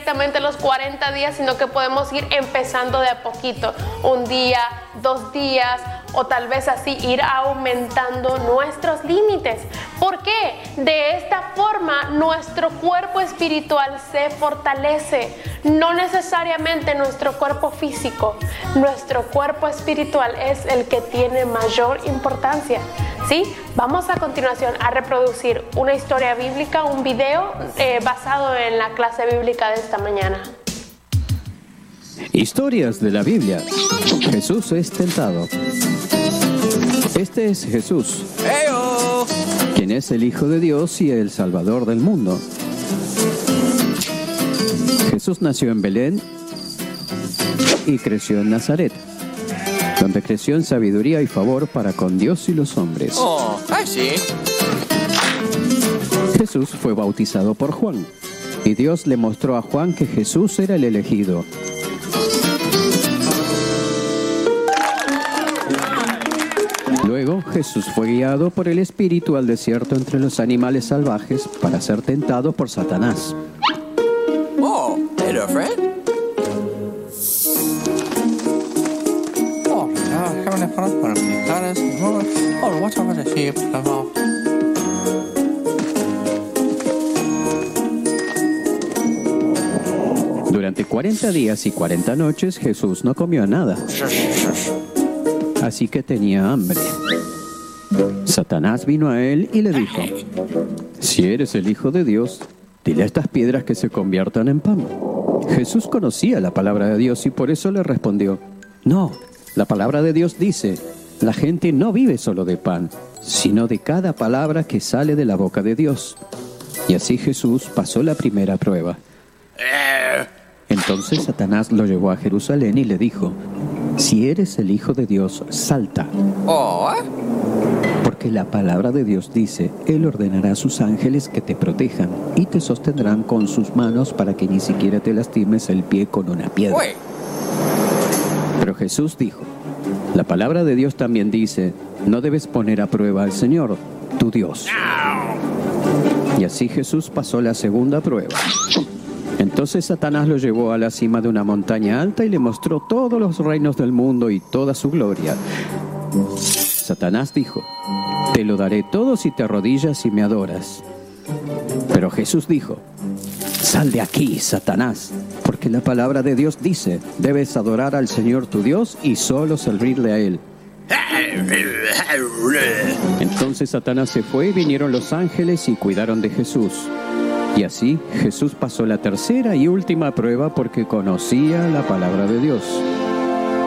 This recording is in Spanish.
directamente los 40 días, sino que podemos ir empezando de a poquito, un día, 2 días, o tal vez así ir aumentando nuestros límites. ¿Por qué? De esta forma nuestro cuerpo espiritual se fortalece, no necesariamente nuestro cuerpo físico. Nuestro cuerpo espiritual es el que tiene mayor importancia. ¿Sí? Vamos a continuación a reproducir una historia bíblica, un video basado en la clase bíblica de esta mañana. Historias de la Biblia. Jesús es tentado. Este es Jesús, quien es el Hijo de Dios y el Salvador del mundo. Jesús nació en Belén y creció en Nazaret, donde creció en sabiduría y favor para con Dios y los hombres. Jesús fue bautizado por Juan, y Dios le mostró a Juan que Jesús era el elegido. Luego Jesús fue guiado por el Espíritu al desierto entre los animales salvajes para ser tentado por Satanás. Hello, friend. Durante 40 días y 40 noches Jesús no comió nada, así que tenía hambre. Satanás vino a él y le dijo: si eres el Hijo de Dios, dile a estas piedras que se conviertan en pan. Jesús conocía la palabra de Dios y por eso le respondió: no, la palabra de Dios dice, la gente no vive solo de pan, sino de cada palabra que sale de la boca de Dios. Y así Jesús pasó la primera prueba. Entonces Satanás lo llevó a Jerusalén y le dijo: si eres el Hijo de Dios, salta. Porque la palabra de Dios dice, Él ordenará a sus ángeles que te protejan y te sostendrán con sus manos para que ni siquiera te lastimes el pie con una piedra. Pero Jesús dijo: la palabra de Dios también dice, no debes poner a prueba al Señor, tu Dios. Y así Jesús pasó la segunda prueba. Entonces Satanás lo llevó a la cima de una montaña alta y le mostró todos los reinos del mundo y toda su gloria. Satanás dijo: te lo daré todo si te arrodillas y me adoras. Pero Jesús dijo: sal de aquí, Satanás, porque la palabra de Dios dice, debes adorar al Señor tu Dios y solo servirle a Él. Entonces Satanás se fue y vinieron los ángeles y cuidaron de Jesús. Y así Jesús pasó la tercera y última prueba porque conocía la palabra de Dios.